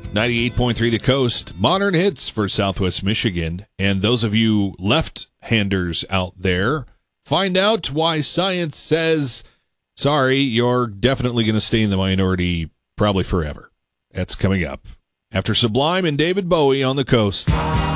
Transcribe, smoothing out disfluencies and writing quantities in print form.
98.3 The Coast, modern hits for Southwest Michigan. And those of you left-handers out there, find out why science says, sorry, you're definitely going to stay in the minority probably forever. That's coming up after Sublime and David Bowie on The Coast.